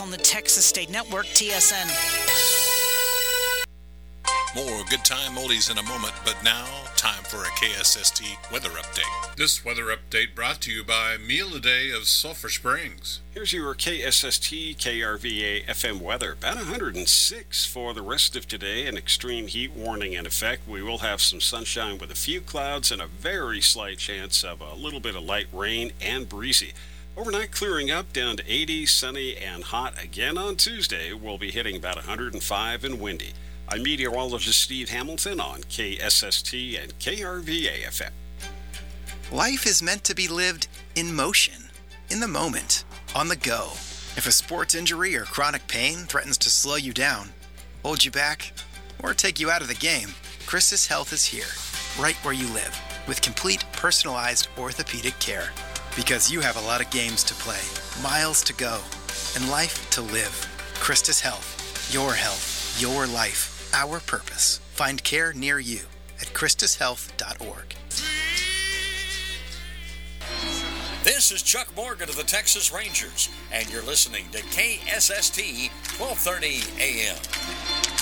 on the Texas State Network, TSN. More good time oldies in a moment, but now, time for a KSST weather update. This weather update brought to you by Meal a Day of Sulphur Springs. Here's your KSST KRVA FM weather. About 106 for the rest of today. An extreme heat warning in effect. We will have some sunshine with a few clouds and a very slight chance of a little bit of light rain and breezy. Overnight clearing up down to 80, sunny and hot again on Tuesday. We'll be hitting about 105 and windy. I'm meteorologist Steve Hamilton on KSST and KRVA FM. Life is meant to be lived in motion, in the moment, on the go. If a sports injury or chronic pain threatens to slow you down, hold you back, or take you out of the game, Christus Health is here, right where you live, with complete personalized orthopedic care. Because you have a lot of games to play, miles to go, and life to live. Christus Health, your life. Our purpose. Find care near you at ChristusHealth.org. This is Chuck Morgan of the Texas Rangers, and you're listening to KSST 1230 AM.